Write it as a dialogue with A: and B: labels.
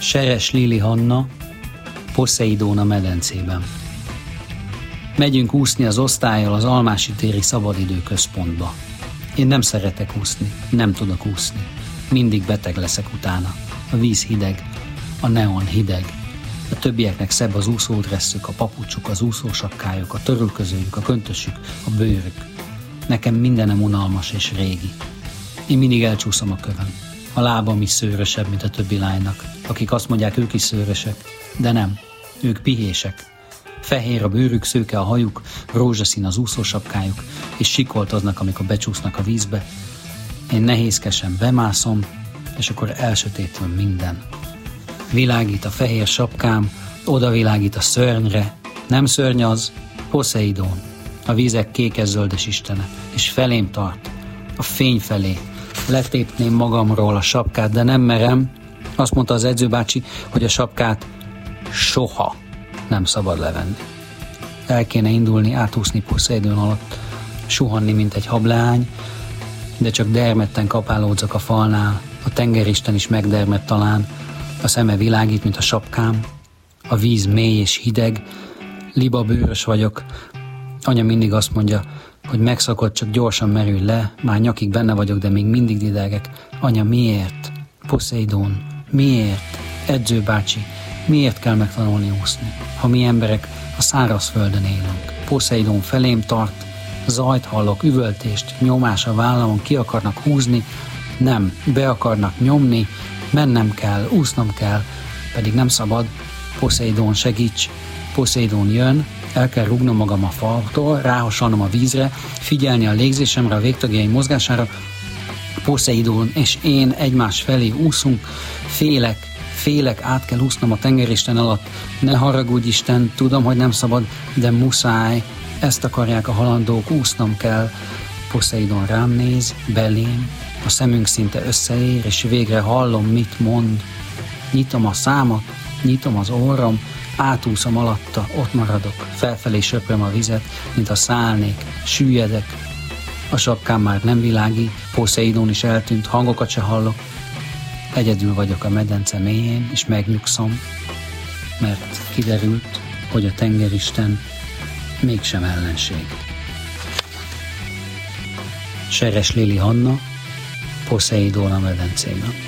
A: Seres Lili Hanna, Poszeidón a medencében. Megyünk úszni az osztállyal az Almási téri szabadidőközpontba. Én nem szeretek úszni, nem tudok úszni. Mindig beteg leszek utána. A víz hideg, a neon hideg. A többieknek szebb az úszódresszük, a papucsuk, az úszósapkájuk, a törülközőjük, a köntösük, a bőrük. Nekem mindenem unalmas és régi. Én mindig elcsúszom a kövön. A lábam is szőrösebb, mint a többi lánynak, akik azt mondják, ők is szőrösek, de nem, ők pihések. Fehér a bőrük, szőke a hajuk, rózsaszín az úszósapkájuk, és sikoltoznak, amikor becsúsznak a vízbe. Én nehézkesen bemászom, és akkor elsötétül minden. Világít a fehér sapkám, oda világít a szörnyre. Nem szörny az, Poszeidón, a vízek kékes-zöldes istene, és felém tart, a fény felé. Letépném magamról a sapkát, de nem merem. Azt mondta az edzőbácsi, hogy a sapkát soha nem szabad levenni. El kéne indulni, átúszni Poszeidón alatt, suhanni, mint egy hableány, de csak dermedten kapálódzak a falnál, a tengeristen is megdermed talán, a szeme világít, mint a sapkám, a víz mély és hideg, libabőrös vagyok, anya mindig azt mondja, hogy megszakadt, csak gyorsan merülj le, már nyakig benne vagyok, de még mindig didelgek. Anya, miért? Poszeidón, miért? Edzőbácsi, miért kell megtanulni úszni, ha mi emberek a szárazföldön élünk? Poszeidón felém tart, zajt hallok, üvöltést, nyomás a vállamon, ki akarnak húzni, nem, be akarnak nyomni, mennem kell, úsznom kell, pedig nem szabad. Poszeidón, segíts, Poszeidón jön, el kell rúgnom magam a faltól, ráhasalnom a vízre, figyelni a légzésemre, a végtagjaim mozgására. Poszeidón és én egymás felé úszunk, félek, át kell úsznom a tengeristen alatt. Ne haragudj, Isten, tudom, hogy nem szabad, de muszáj, ezt akarják a halandók, úsznom kell. Poszeidón rám néz, belém, a szemünk szinte összeér, és végre hallom, mit mond. Nyitom a számat, nyitom az orrom, átúszom alatta, ott maradok, felfelé söpröm a vizet, mint a szállnék, süllyedek. A sapkám már nem világít, Poszeidón is eltűnt, hangokat se hallok. Egyedül vagyok a medence mélyén, és megnyugszom, mert kiderült, hogy a tengeristen mégsem ellenség. Seres Lili Hanna, Poszeidón a medencében.